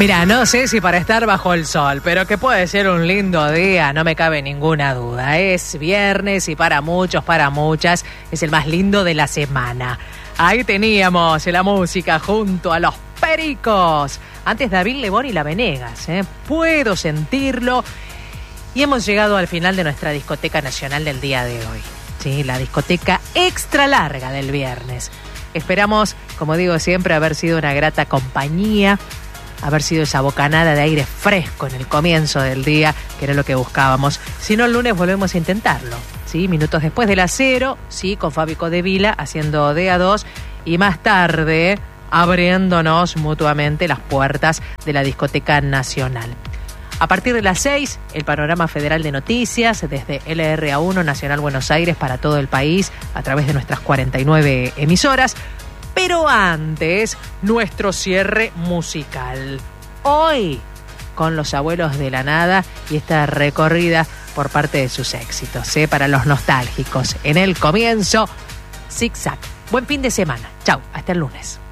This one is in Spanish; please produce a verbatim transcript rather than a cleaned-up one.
Mira, no sé si para estar bajo el sol, pero que puede ser un lindo día, no me cabe ninguna duda. Es viernes y para muchos, para muchas, es el más lindo de la semana. Ahí teníamos la música junto a los Pericos. Antes David Lebón y La Venegas, ¿eh? Puedo sentirlo. Y hemos llegado al final de nuestra discoteca nacional del día de hoy. Sí, la discoteca extra larga del viernes. Esperamos, como digo siempre, haber sido una grata compañía, haber sido esa bocanada de aire fresco en el comienzo del día, que era lo que buscábamos. Si no, el lunes volvemos a intentarlo, ¿sí? Minutos después de las cero, sí, con Fabi Codevila haciendo D A dos y más tarde abriéndonos mutuamente las puertas de la discoteca nacional. A partir de las seis, el panorama federal de noticias desde L R A uno Nacional Buenos Aires para todo el país a través de nuestras cuarenta y nueve emisoras. Pero antes, nuestro cierre musical. Hoy, con Los Abuelos de la Nada y esta recorrida por parte de sus éxitos, ¿eh? Para los nostálgicos. En el comienzo, Zig Zag. Buen fin de semana. Chau, hasta el lunes.